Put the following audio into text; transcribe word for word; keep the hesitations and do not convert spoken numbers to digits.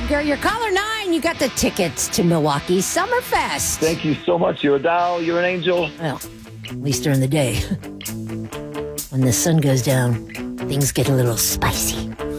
Edgar. You're caller nine. You got the tickets to Milwaukee Summerfest. Thank you so much. You're a doll. You're an angel. Well, at least during the day. When the sun goes down, things get a little spicy.